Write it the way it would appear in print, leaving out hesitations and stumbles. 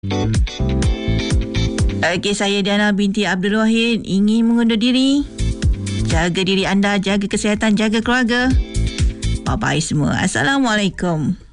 Okey, saya Diana binti Abdul Wahid ingin mengundur diri. Jaga diri anda, jaga kesihatan, jaga keluarga. Bye-bye semua. Assalamualaikum.